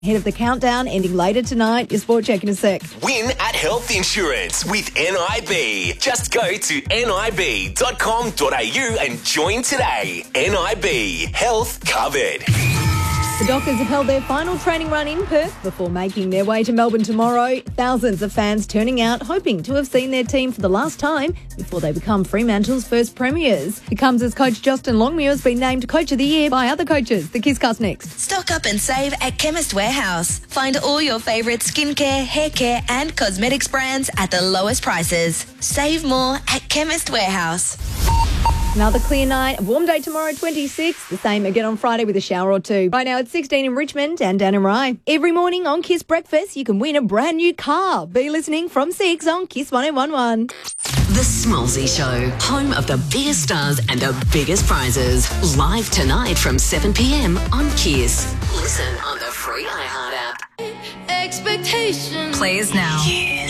Head of the countdown ending later tonight. Your sport check in a sec. Win at Health Insurance with NIB. Just go to nib.com.au and join today. NIB, health covered. The Dockers have held their final training run in Perth before making their way to Melbourne tomorrow. Thousands of fans turning out, hoping to have seen their team for the last time before they become Fremantle's first premiers. It comes as coach Justin Longmuir has been named Coach of the Year by other coaches. The Kisscast next. Stock up and save at Chemist Warehouse. Find all your favourite skincare, hair care and cosmetics brands at the lowest prices. Save more at Chemist Warehouse. Another clear night. A warm day tomorrow, 26. The same again on Friday with a shower or two. Right now it's 16 in Richmond and Dan and Rye. Every morning on Kiss Breakfast, you can win a brand new car. Be listening from 6 on Kiss 1011. The Smallsy Show, home of the biggest stars and the biggest prizes. Live tonight from 7 p.m. on Kiss. Listen on the free iHeart app. Expectations. Plays now. Kiss.